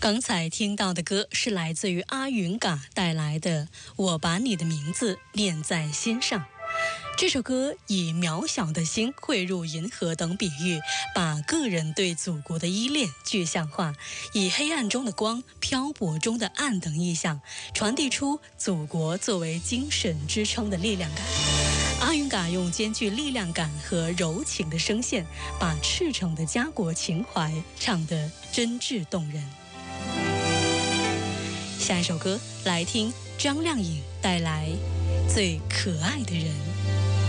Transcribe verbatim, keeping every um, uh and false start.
刚才听到的歌是来自于阿云嘎带来的《我把你的名字念在心上》。这首歌以渺小的心汇入银河等比喻，把个人对祖国的依恋具象化，以黑暗中的光、漂泊中的暗等意象，传递出祖国作为精神支撑的力量感。阿云嘎用兼具力量感和柔情的声线，把赤诚的家国情怀唱得真挚动人。下一首歌来听张靓颖带来《最可爱的人》。